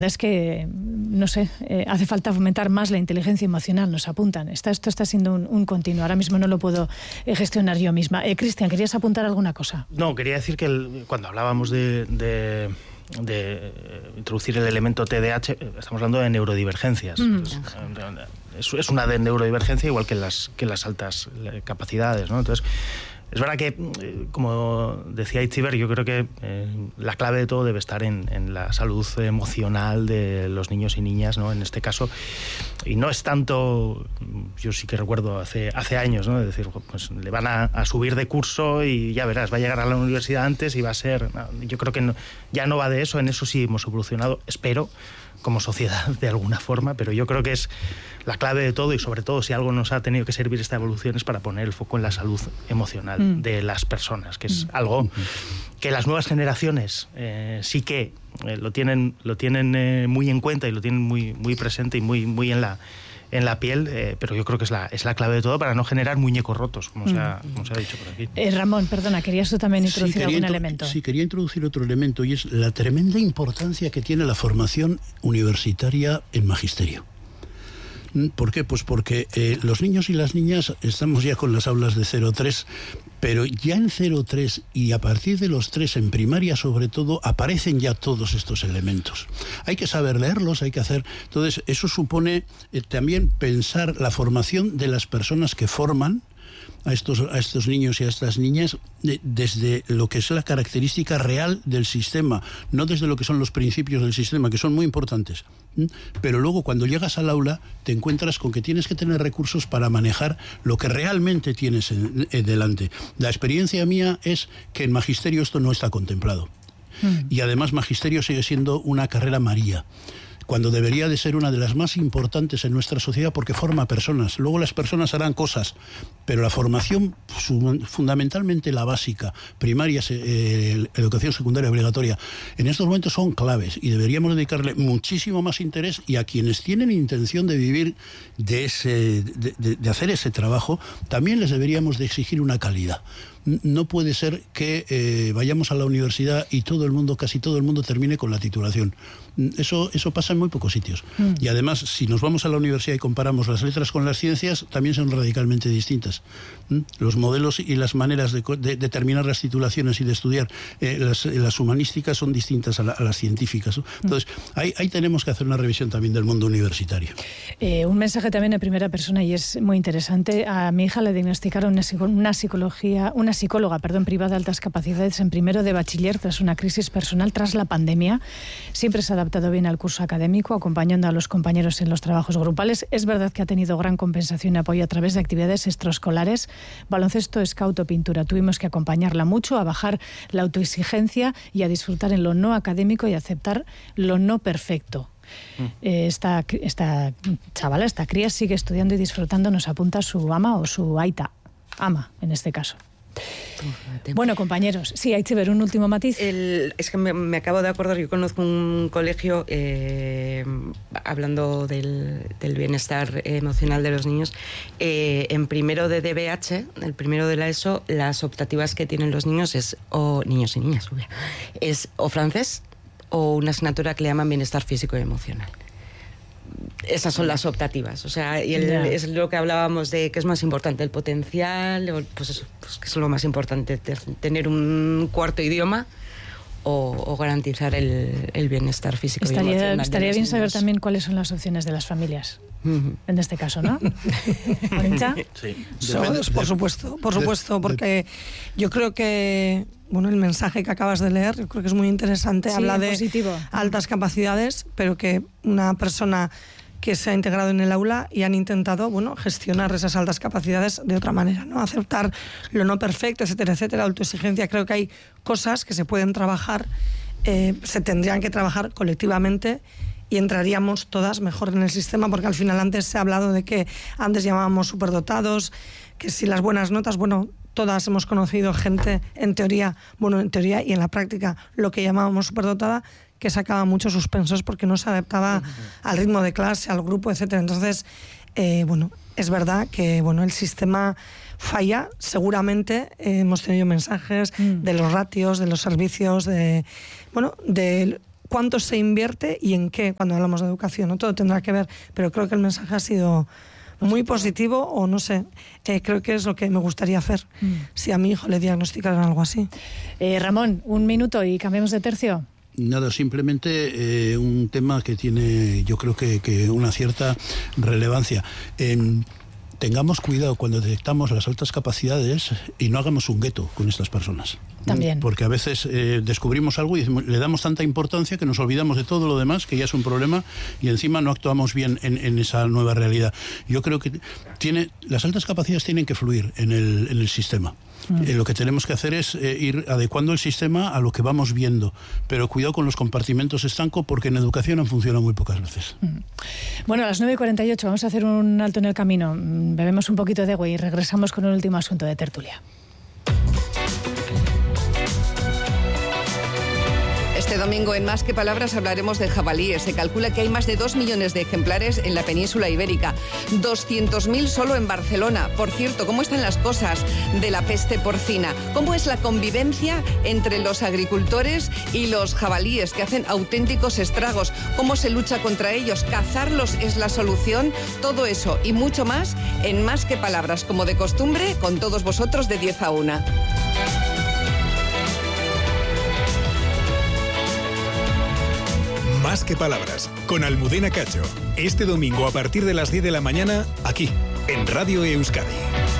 Es que, no sé, hace falta fomentar más la inteligencia emocional, nos apuntan. Esto está siendo un continuo. Ahora mismo no lo puedo gestionar yo misma. Cristian, ¿querías apuntar alguna cosa? No, quería decir que cuando hablábamos de introducir el elemento TDAH, estamos hablando de neurodivergencias. Es una de neurodivergencia igual que las altas capacidades, ¿no? Entonces, es verdad que, como decía Itziber, yo creo que la clave de todo debe estar en la salud emocional de los niños y niñas, ¿no? En este caso. Y no es tanto, yo sí que recuerdo hace años, ¿no? Es decir, pues le van a subir de curso y ya verás, va a llegar a la universidad antes y va a ser... No, yo creo que ya no va de eso, en eso sí hemos evolucionado, espero, como sociedad de alguna forma, pero yo creo que es la clave de todo y sobre todo si algo nos ha tenido que servir esta evolución es para poner el foco en la salud emocional de las personas, que es algo que las nuevas generaciones sí que lo tienen muy en cuenta y lo tienen muy presente y muy en la piel, pero yo creo que es la clave de todo para no generar muñecos rotos, como se ha dicho por aquí. Ramón, perdona, ¿querías tú también introducir algún elemento? Sí, quería introducir otro elemento y es la tremenda importancia que tiene la formación universitaria en magisterio. ¿Por qué? Pues porque los niños y las niñas estamos ya con las aulas de 0-3, pero ya en 0-3 y a partir de los 3 en primaria sobre todo aparecen ya todos estos elementos. Hay que saber leerlos, hay que hacer... Entonces eso supone también pensar la formación de las personas que forman a estos niños y a estas niñas desde lo que es la característica real del sistema, no desde lo que son los principios del sistema, que son muy importantes. Pero luego cuando llegas al aula te encuentras con que tienes que tener recursos para manejar lo que realmente tienes delante. La experiencia mía es que en magisterio esto no está contemplado. Y además magisterio sigue siendo una carrera María, cuando debería de ser una de las más importantes en nuestra sociedad porque forma personas. Luego las personas harán cosas, pero la formación, fundamentalmente la básica, primaria, educación secundaria obligatoria, en estos momentos son claves y deberíamos dedicarle muchísimo más interés, y a quienes tienen intención de vivir de hacer ese trabajo, también les deberíamos de exigir una calidad. No puede ser que vayamos a la universidad y casi todo el mundo termine con la titulación. Eso pasa en muy pocos sitios. Y además, si nos vamos a la universidad y comparamos las letras con las ciencias, también son radicalmente distintas. Los modelos y las maneras de terminar las titulaciones y de estudiar las humanísticas son distintas a las científicas, ¿no? Entonces, ahí tenemos que hacer una revisión también del mundo universitario. Un mensaje también en primera persona, y es muy interesante. A mi hija le diagnosticaron una psicóloga privada de altas capacidades en primero de bachiller tras una crisis personal tras la pandemia. Siempre se ha adaptado bien al curso académico, acompañando a los compañeros en los trabajos grupales. Es verdad que ha tenido gran compensación y apoyo a través de actividades extraescolares, baloncesto, scout o pintura. Tuvimos que acompañarla mucho a bajar la autoexigencia y a disfrutar en lo no académico y aceptar lo no perfecto. Esta chavala, esta cría, sigue estudiando y disfrutando, nos apunta su ama o su aita, ama en este caso. Bueno, compañeros, sí, hay que ver un último matiz. Es que me acabo de acordar, yo conozco un colegio, hablando del bienestar emocional de los niños, en primero de DBH, el primero de la ESO, las optativas que tienen los niños niños y niñas, obvio, es o francés o una asignatura que le llaman bienestar físico y emocional. Esas son las optativas, o sea, y es lo que hablábamos de que es más importante, el potencial, pues eso, pues que es lo más importante, tener un cuarto idioma o garantizar el bienestar físico y emocional. Estaría bien saber también cuáles son las opciones de las familias, en este caso, ¿no? ¿Arincha? Sí. Por supuesto, porque yo creo que... Bueno, el mensaje que acabas de leer, yo creo que es muy interesante. Sí, habla de positivo. Altas capacidades, pero que una persona que se ha integrado en el aula y han intentado, gestionar esas altas capacidades de otra manera, ¿no? Aceptar lo no perfecto, etcétera, etcétera, autoexigencia. Creo que hay cosas que se pueden trabajar, se tendrían que trabajar colectivamente y entraríamos todas mejor en el sistema, porque al final antes se ha hablado de que antes llamábamos superdotados, que si las buenas notas, todas hemos conocido gente en teoría y en la práctica lo que llamábamos superdotada, que sacaba muchos suspensos porque no se adaptaba al ritmo de clase, al grupo, etcétera. Entonces, es verdad que el sistema falla. Seguramente hemos tenido mensajes de los ratios, de los servicios, de cuánto se invierte y en qué cuando hablamos de educación, ¿no? Todo tendrá que ver, pero creo que el mensaje ha sido muy positivo, o no sé, creo que es lo que me gustaría hacer si a mi hijo le diagnosticaran algo así. Ramón, 1 minuto y cambiamos de tercio. Nada, simplemente un tema que tiene, yo creo que una cierta relevancia. Tengamos cuidado cuando detectamos las altas capacidades y no hagamos un gueto con estas personas. También. Porque a veces descubrimos algo y le damos tanta importancia que nos olvidamos de todo lo demás, que ya es un problema, y encima no actuamos bien en esa nueva realidad. Yo creo que las altas capacidades tienen que fluir en el sistema. Lo que tenemos que hacer es ir adecuando el sistema a lo que vamos viendo, pero cuidado con los compartimentos estancos, porque en educación han funcionado muy pocas veces. Bueno, a las 9:48 vamos a hacer un alto en el camino, bebemos un poquito de agua y regresamos con el último asunto de tertulia. Este domingo en Más que Palabras hablaremos de jabalíes. Se calcula que hay más de 2 millones de ejemplares en la península ibérica, 200.000 solo en Barcelona. Por cierto, ¿cómo están las cosas de la peste porcina? ¿Cómo es la convivencia entre los agricultores y los jabalíes, que hacen auténticos estragos? ¿Cómo se lucha contra ellos? ¿Cazarlos es la solución? Todo eso y mucho más en Más que Palabras, como de costumbre, con todos vosotros de 10 a 1. Más que Palabras, con Almudena Cacho. Este domingo a partir de las 10 de la mañana, aquí, en Radio Euskadi.